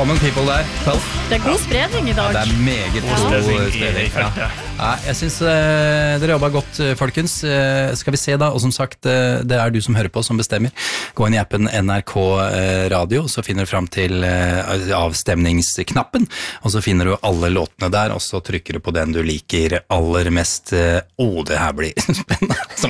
Common People der. Det god spredning I dag. Det meget god spredning. Ja, jeg synes dere jobber godt, folkens. Skal vi se da, og som sagt, det du som hører på som bestemmer. Gå inn I appen NRK Radio, så finner du frem til avstemningsknappen, og så finner du alle låtene der, og så trykker du på den du liker aller mest. Det her blir spennende.